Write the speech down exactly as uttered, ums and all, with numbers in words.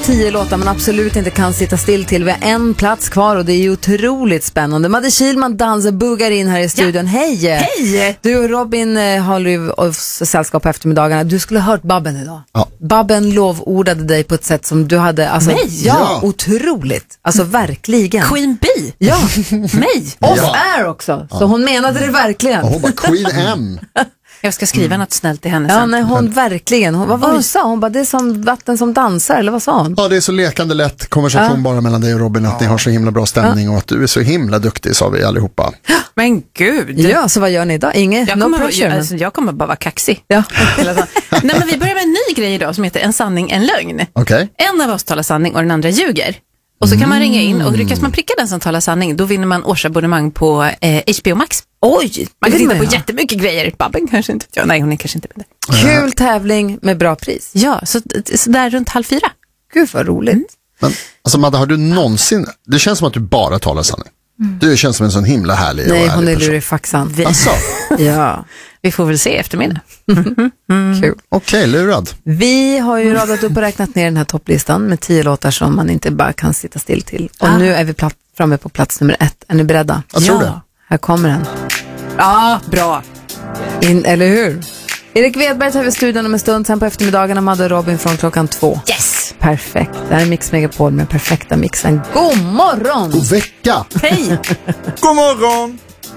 tio låtar man absolut inte kan sitta still till. Vi har en plats kvar och det är ju otroligt spännande. Madde Kihlman dansar, buggar in här i studion. Ja. Hej! Hej! Du och Robin eh, håller ju oss sällskap på eftermiddagarna. Du skulle ha hört Babben idag. Ja. Babben lovordade dig på ett sätt som du hade... Alltså, mig? Ja, Ja. otroligt. Alltså verkligen. Queen Bee? Ja, Mig? off Ja. air också. Så hon menade det verkligen. Och hon bara Queen M. Jag ska skriva något snällt till henne Ja, sen. nej, hon verkligen. Hon, vad var det hon sa? Hon bara, det är som vatten som dansar, eller vad sa hon? Ja, det är så lekande lätt konversation bara mellan dig och Robin att ni har så himla bra stämning och att du är så himla duktig, sa vi allihopa. Men gud. Ja, så vad gör ni idag? Inget, Jag no kommer, pressure. jag, alltså, jag kommer bara vara kaxig. Ja. Hela dagen. Nej, men vi börjar med en ny grej idag som heter En sanning, en lögn. Okej. En av oss talar sanning och den andra ljuger. Och så kan man ringa in och lyckas man pricka den som talar sanning, då vinner man årsabonnemang på eh, H B O Max. Oj, Man kan det titta på vill man jättemycket grejer. Babben kanske inte. Ja, nej, hon är kanske inte med det. Kul tävling med bra pris. Ja, så, så där runt halv fyra. Gud vad roligt. Men alltså Madde, har du någonsin, det känns som att du bara talar sanning. Du känns som en sån himla härlig Nej, och hon är ärlig person. lurifaxan. Vi, Alltså, Ja, vi får väl se i eftermiddag. kul. okej, lurad. Vi har ju radat upp och räknat ner den här topplistan med tio låtar som man inte bara kan sitta still till. Och Ah. nu är vi platt, framme på plats nummer ett. Är ni beredda? Jag tror Ja. det. Här kommer den. Ja, bra. In, eller hur? Erik Wedberg tar över studion om en stund, sen på eftermiddagarna Madde och Robin från klockan två. Yes! Perfekt. Det här är Mix Megapol med perfekta mixen. God morgon! God vecka! Hej! God morgon!